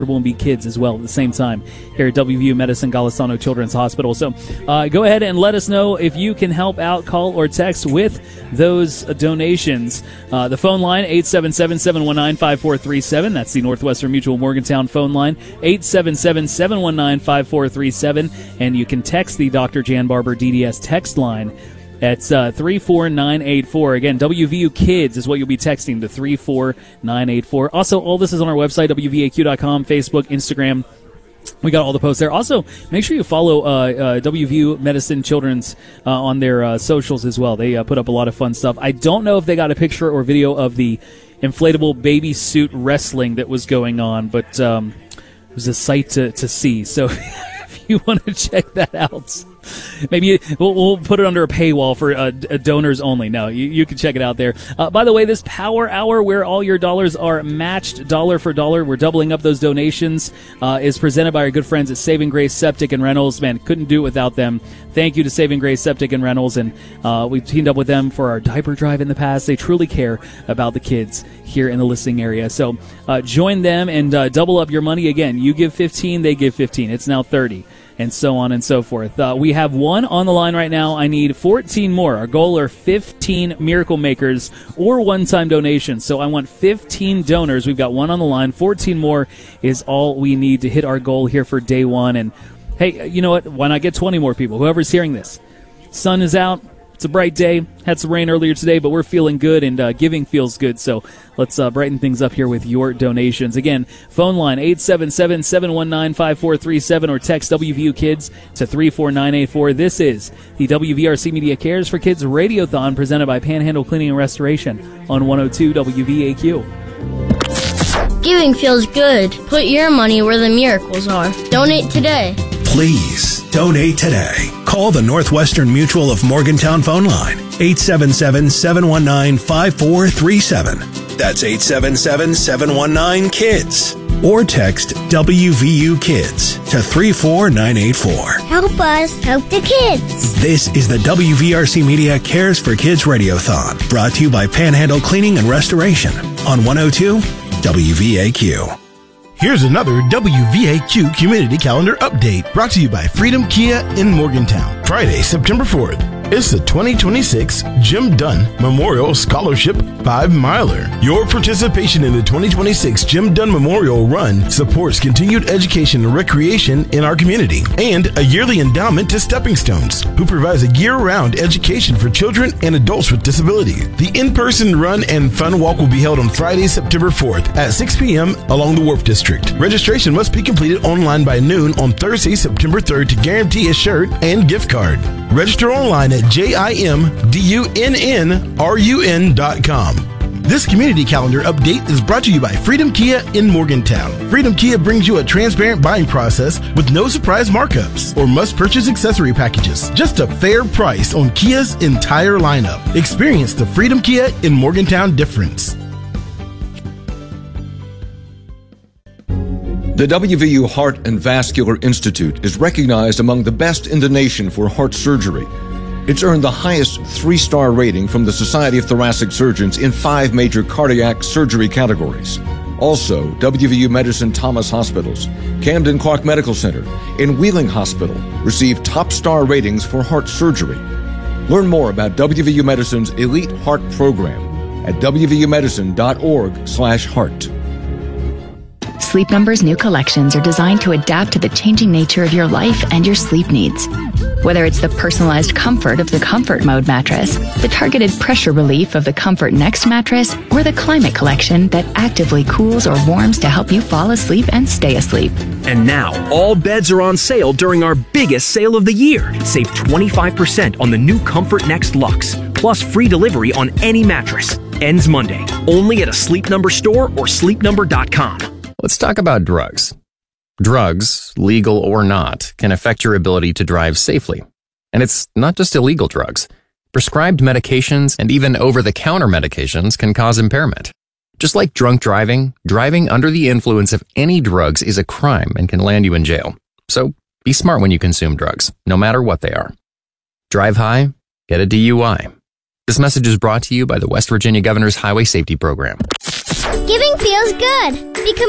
and be kids as well at the same time here at WVU Medicine Golisano Children's Hospital. So go ahead and let us know if you can help out, call or text with those donations. The phone line, 877-719-5437. That's the Northwestern Mutual Morgantown phone line, 877-719-5437. And you can text the Dr. Jan Barber DDS text line. That's 34984. Again, WVU Kids is what you'll be texting to 34984. Also, all this is on our website, WVAQ.com, Facebook, Instagram. We got all the posts there. Also, make sure you follow WVU Medicine Children's on their socials as well. They put up a lot of fun stuff. I don't know if they got a picture or video of the inflatable baby suit wrestling that was going on, but it was a sight to see. So if you want to check that out, maybe we'll put it under a paywall for donors only. No, you can check it out there. By the way, this Power Hour, where all your dollars are matched dollar for dollar, we're doubling up those donations, is presented by our good friends at Saving Grace Septic and Rentals. Man, couldn't do it without them. Thank you to Saving Grace Septic and Rentals, and we've teamed up with them for our diaper drive in the past. They truly care about the kids here in the listening area. So join them and double up your money. Again, you give 15, they give 15. It's now 30. And so on and so forth. We have one on the line right now. I need 14 more. Our goal are 15 Miracle Makers or one-time donations. So I want 15 donors. We've got one on the line. 14 more is all we need to hit our goal here for day one. And, hey, you know what? Why not get 20 more people? Whoever's hearing this. Sun is out. It's a bright day. Had some rain earlier today, but we're feeling good, and giving feels good. So let's brighten things up here with your donations. Again, phone line 877-719-5437 or text WVU Kids to 34984. This is the WVRC Media Cares for Kids Radiothon presented by Panhandle Cleaning and Restoration on 102 WVAQ. Giving feels good. Put your money where the miracles are. Donate today. Please donate today. Call the Northwestern Mutual of Morgantown phone line, 877-719-5437. That's 877-719-KIDS. Or text WVU Kids to 34984. Help us help the kids. This is the WVRC Media Cares for Kids Radiothon, brought to you by Panhandle Cleaning and Restoration on 102 WVAQ. Here's another WVAQ Community Calendar Update brought to you by Freedom Kia in Morgantown. Friday, September 4th. It's the 2026 Jim Dunn Memorial Scholarship 5-Miler. Your participation in the 2026 Jim Dunn Memorial Run supports continued education and recreation in our community and a yearly endowment to Stepping Stones, who provides a year-round education for children and adults with disability. The in-person run and fun walk will be held on Friday, September 4th at 6 p.m. along the Wharf District. Registration must be completed online by noon on Thursday, September 3rd to guarantee a shirt and gift card. Register online at JIMDUNNRUN.com. This community calendar update is brought to you by Freedom Kia in Morgantown. Freedom Kia brings you a transparent buying process with no surprise markups or must-purchase accessory packages. Just a fair price on Kia's entire lineup. Experience the Freedom Kia in Morgantown difference. The WVU Heart and Vascular Institute is recognized among the best in the nation for heart surgery. It's earned the highest 3-star rating from the Society of Thoracic Surgeons in 5 major cardiac surgery categories. Also, WVU Medicine Thomas Hospitals, Camden Clark Medical Center, and Wheeling Hospital receive top-star ratings for heart surgery. Learn more about WVU Medicine's Elite Heart Program at wvumedicine.org/heart. Sleep Number's new collections are designed to adapt to the changing nature of your life and your sleep needs. Whether it's the personalized comfort of the Comfort Mode mattress, the targeted pressure relief of the Comfort Next mattress, or the Climate Collection that actively cools or warms to help you fall asleep and stay asleep. And now, all beds are on sale during our biggest sale of the year. Save 25% on the new Comfort Next Luxe, plus free delivery on any mattress. Ends Monday, only at a Sleep Number store or sleepnumber.com. Let's talk about drugs. Drugs, legal or not, can affect your ability to drive safely. And it's not just illegal drugs. Prescribed medications and even over-the-counter medications can cause impairment. Just like drunk driving, driving under the influence of any drugs is a crime and can land you in jail. So be smart when you consume drugs, no matter what they are. Drive high, get a DUI. This message is brought to you by the West Virginia Governor's Highway Safety Program. Giving feels good. Become